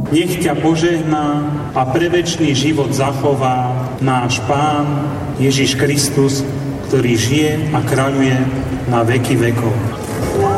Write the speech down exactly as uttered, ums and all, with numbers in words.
Nech ťa požehná a pre večný život zachová náš Pán Ježiš Kristus, ktorý žije a kráľuje na veky vekov.